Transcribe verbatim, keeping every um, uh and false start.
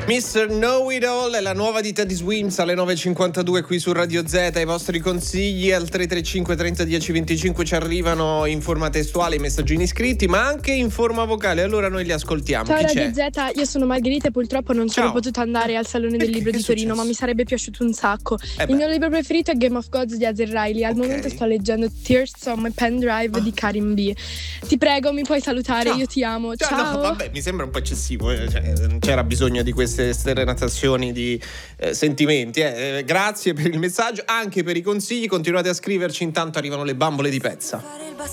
mister Know It All è la nuova di Teddy Swims alle nove e cinquantadue qui su Radio Z. I vostri consigli al tre tre cinque trenta dieci venticinque ci arrivano in forma testuale, i messaggini scritti, ma anche in forma vocale. Allora noi li ascoltiamo. Ciao Chi Radio c'è? Z, io sono Margherita e purtroppo non sono Ciao. potuta andare al Salone del Perché? Libro Che di è Torino, successo? ma mi sarebbe piaciuto un sacco. Eh Il beh. mio libro preferito è Game of Gods di Azer Riley. Al Ok. momento sto leggendo Tears on my pen drive Ah. di Karim B. Ti prego, mi puoi salutare, Ciao. io ti amo. Cioè, Ciao. no, vabbè, mi sembra un po' eccessivo, eh, cioè, non c'era bisogno di queste sterrenazioni di eh, sentimenti. Eh. Eh, grazie per il messaggio, anche per i consigli. Continuate a scriverci, intanto arrivano le bambole di Pezza.